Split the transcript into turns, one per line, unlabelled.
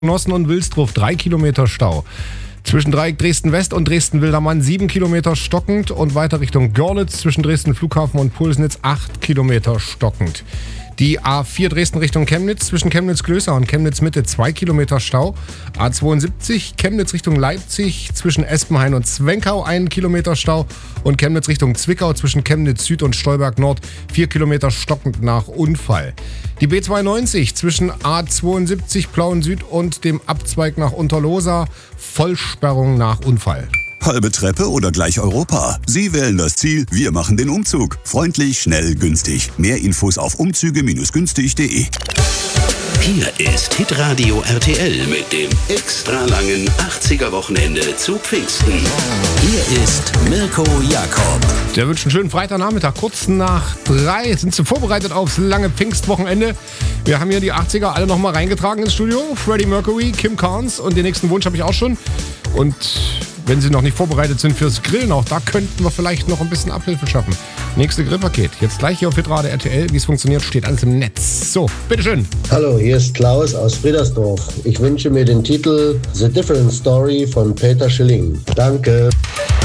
Nossen und Wilsdruff 3 Kilometer Stau. Zwischen Dreieck Dresden-West und Dresden-Wildermann 7 Kilometer stockend und weiter Richtung Görlitz zwischen Dresden-Flughafen und Pulsnitz 8 Kilometer stockend. Die A4 Dresden Richtung Chemnitz zwischen Chemnitz-Klößer und Chemnitz-Mitte 2 Kilometer Stau. A72 Chemnitz Richtung Leipzig zwischen Espenhain und Zwenkau 1 Kilometer Stau. Und Chemnitz Richtung Zwickau zwischen Chemnitz Süd und Stolberg Nord 4 Kilometer stockend nach Unfall. Die B92 zwischen A72 Plauen Süd und dem Abzweig nach Unterlohsa Vollsperrung nach Unfall.
Halbe Treppe oder gleich Europa? Sie wählen das Ziel, wir machen den Umzug. Freundlich, schnell, günstig. Mehr Infos auf umzüge-günstig.de.
Hier ist Hitradio RTL mit dem extra langen 80er-Wochenende zu Pfingsten. Hier ist Mirko Jakob.
Der wünscht einen schönen Freitagnachmittag. Kurz nach 3 sind Sie vorbereitet aufs lange Pfingstwochenende. Wir haben hier die 80er alle nochmal reingetragen ins Studio. Freddie Mercury, Kim Carnes und den nächsten Wunsch habe ich auch schon. Und wenn Sie noch nicht vorbereitet sind fürs Grillen, auch da könnten wir vielleicht noch ein bisschen Abhilfe schaffen. Nächste Grillpaket. Jetzt gleich hier auf Hitradio RTL. Wie es funktioniert, steht alles im Netz. So, bitteschön.
Hallo, hier ist Klaus aus Friedersdorf. Ich wünsche mir den Titel The Different Story von Peter Schilling. Danke.